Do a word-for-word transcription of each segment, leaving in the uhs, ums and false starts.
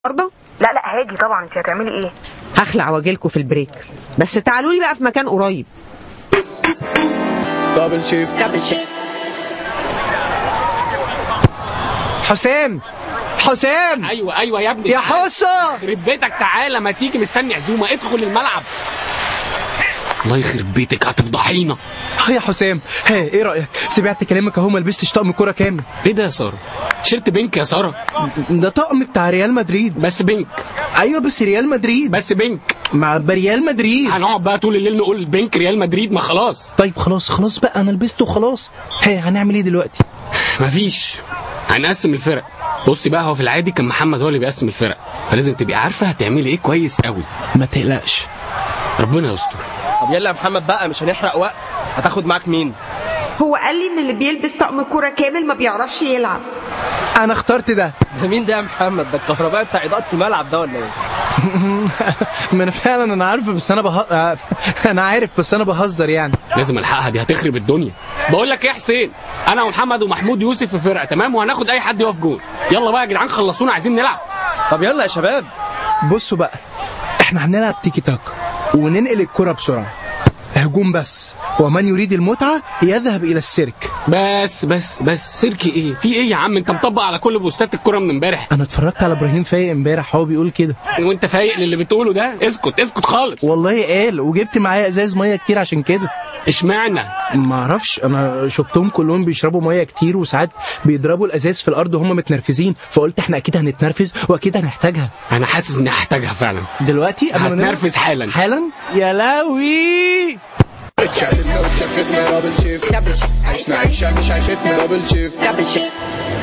النهارده؟ لا لا هاجي طبعا. انت هتعملي ايه؟ هخلع واجيلكوا في البريك، بس تعالوا لي بقى في مكان قريب. دبل شيفت دبل شيفت. حسام حسام ايوه ايوه يا ابني يا حصه يخرب بيتك، تعالى ما تيجي مستني عزومه، ادخل الملعب. الله يخرب بيتك هتفضحينا. ها يا حسام، ها ايه رايك؟ سمعت كلامك اهو، ما لبستش طقم كوره كامل. ايه ده يا ساره؟ تيشيرت بينك يا ساره؟ ده طقم بتاع ريال مدريد. بس بينك. ايوه بس ريال مدريد. بس بينك مع بريال مدريد. هنقعد بقى طول الليل نقول بينك ريال مدريد؟ ما خلاص. طيب خلاص خلاص بقى، انا لبسته وخلاص. ها هنعمل ايه دلوقتي؟ مفيش، هنقسم الفرق. بصي بقى، هو في العادي كان محمد هو اللي بيقسم الفرق، فلازم تبقي عارفه هتعملي ايه كويس قوي. ما تقلقش، ربنا يستر. طب يلا يا محمد بقى، مش هنحرق وقت. هتاخد معاك مين؟ هو قال لي ان اللي بيلبس طقم كوره كامل ما بيعرفش يلعب. انا اخترت ده. ده مين ده يا محمد؟ ده الكهربائي بتاع اضاءه الملعب ده ولا ايه؟ ما انا فعلا انا عارف، بس انا به... انا عارف بس انا بهزر يعني. لازم الحقها، دي هتخرب الدنيا. بقول لك ايه يا حسين، انا ومحمد ومحمود يوسف في فرقه تمام، وهناخد اي حد يقف جول. يلا بقى يا جدعان خلصونا، عايزين نلعب. طب يلا يا شباب. بصوا بقى، احنا هنلعب تيكي تاك وننقل الكرة بسرعة، هجوم بس، ومن يريد المتعة يذهب إلى السيرك. بس بس بس سيرك ايه؟ في ايه يا عم؟ انت مطبق على كل بوستات الكرة من امبارح. أنا اتفرجت على إبراهيم فايق امبارح، هو بيقول كده. وانت فايق للي بتقوله ده؟ اسكت اسكت خالص. والله قال، وجبت معايا ازاز ميه كتير عشان كده. اشمعنى؟ ما اعرفش، انا شفتهم كلهم بيشربوا ميه كتير، وساعات بيضربوا الازاز في الارض وهم متنرفزين، فقلت احنا اكيد هنتنرفز واكيد هنحتاجها. انا حاسس اني هحتاجها فعلا دلوقتي. هتنرفز حالا حالا. يا لهوي. اتشقلبنا واتشفتنا دبل شيفت، عشنا عيشة مش عيشتنا دبل شيفت دبل شيفت.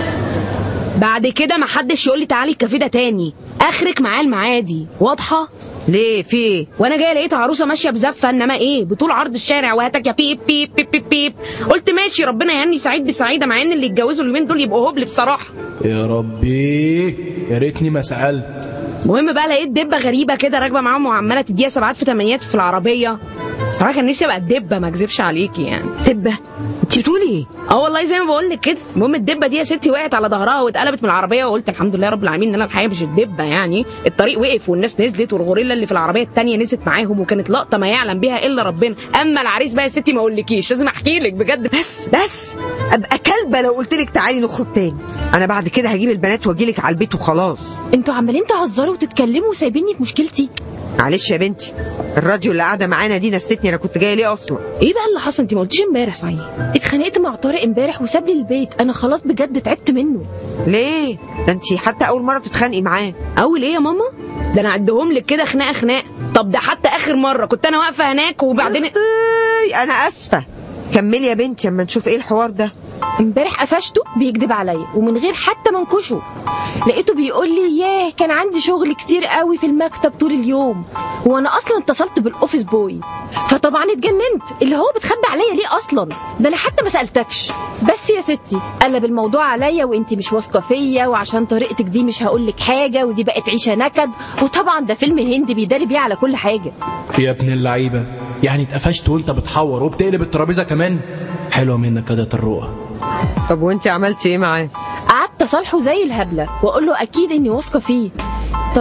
بعد كده ما حدش يقول لي تعالي الكافيه ده تاني، اخرك معاه المعادي، واضحه؟ ليه في ايه؟ وانا جايه لقيت عروسه ماشيه بزفه، انما ايه بطول عرض الشارع وهاتك يا بيب بيب بيب بيب بيب. قلت ماشي، ربنا يهني سعيد بسعيده، مع ان اللي يتجوزوا اليومين دول يبقوا هبل بصراحه. يا ربي يا ريتني ما سالت. المهم بقى لقيت دبه غريبه كده راكبه معاهم وعماله تديها سبعات في تمانيات في العربيه. بصراحه كان نفسي ابقى الدبه، ما اكذبش عليكي يعني. دبه؟ انت بتقولي ايه؟ اه والله زي ما بقول لك كده. المهم الدبه دي يا ستي وقعت على ظهرها واتقلبت من العربيه، وقلت الحمد لله رب العالمين ان انا الحقيقه مش الدبه يعني. الطريق وقف والناس نزلت، والغوريلا اللي في العربيه الثانيه نزلت معاهم، وكانت لقطه ما يعلم بها الا ربنا. اما العريس بقى يا ستي ما اقولكيش، لازم احكي لك بجد. بس بس ابقى كلبه لو قلت لك تعالي نخرج تاني. انا بعد كده هجيب البنات واجي لك على البيت وخلاص. انتوا عمالين تهزروا وتتكلموا وسايبيني في مشكلتي. معلش يا بنتي، الراديو اللي قاعده معانا دي نستني، انا كنت جايه ليه اصلا؟ ايه بقى اللي حصل؟ انت ما قلتيش امبارح صحيح؟ اتخانقت مع طارق امبارح وساب لي البيت، انا خلاص بجد تعبت منه. ليه؟ ده انت حتى اول مره تتخانقي معاه. اول ايه يا ماما؟ ده انا عدهم لك كده خناقه خناقه. طب ده حتى اخر مره كنت انا واقفه هناك وبعدين انا اسفه. كملي يا بنتي اما نشوف ايه الحوار ده. امبارح قفشته بيكذب عليا ومن غير حتى ما انكشه. لقيته بيقول لي ياه كان عندي شغل كتير قوي في المكتب طول اليوم، وانا اصلا اتصلت بالاوفيس بوي، فطبعا اتجننت. اللي هو بتخبي عليا ليه اصلا؟ ده انا حتى ما سالتكش. بس يا ستي قلب الموضوع عليا، وانتي مش واثقه فيا، وعشان طريقتك دي مش هقول لك حاجه، ودي بقت عيشه نكد، وطبعا ده فيلم هندي بيداري بيه على كل حاجه. يا ابن اللعيبه، يعني اتقفشت وانت بتحور وبتقلب الترابيزه كمان؟ حلوه منك كده الرؤى. طب وانت عملتي ايه معاه؟ قعدت اصالحه زي الهبله واقول له اكيد اني واثقه فيه. طب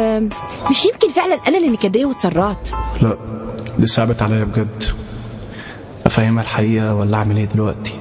مش يمكن فعلا انا اللي نكديه واتسرعت؟ لا دي صعبت عليا بجد. افهمها الحقيقه ولا اعمل ايه دلوقتي؟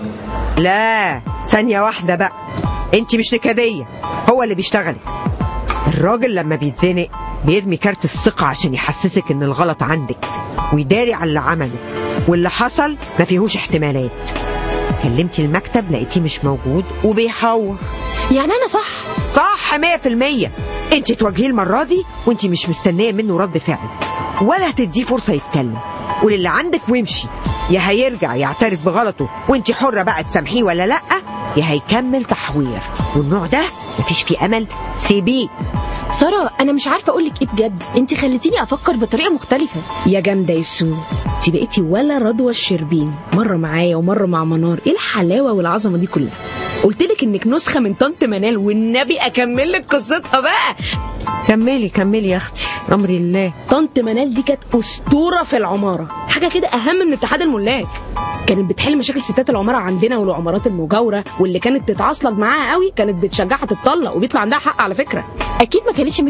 لا ثانيه واحده بقى، انت مش نكديه، هو اللي بيشتغل. الراجل لما بيتزنق بيرمي كارت الثقه عشان يحسسك ان الغلط عندك ويداري على اللي عمله، واللي حصل ما فيهوش احتمالات. كلمتي المكتب لقيتيه مش موجود وبيحور. يعني انا صح؟ صح مية في المية. انت تواجهيه المره دي وانت مش مستنيه منه رد فعل ولا هتديه فرصه يتكلم. قولي اللي عندك وامشي، يا هيرجع يعترف بغلطه وانت حره بقى تسامحيه ولا لا، يا هيكمل تحوير، والنوع ده مفيش فيه امل، سيبيه. ساره انا مش عارفه اقول لك ايه بجد، انت خليتيني افكر بطريقه مختلفه. يا جامده يا سو، انت بقيتي ولا رضوى الشربين، مره معايا ومره مع منار. ايه الحلاوه والعظمه دي كلها؟ قلت لك انك نسخه من طنط منال، والنبي اكمل لك قصتها بقى. كملي كملي يا اختي، امري الله. طنط منال دي كانت اسطوره في العماره، حاجه كده اهم من اتحاد الملاك. كانت بتحل مشاكل ستات العماره عندنا والعمارات المجاوره، واللي كانت تتعصلك معاها قوي كانت بتشجعها تتطلق، وبيطلع عندها حق على فكره. اكيد ما كانتش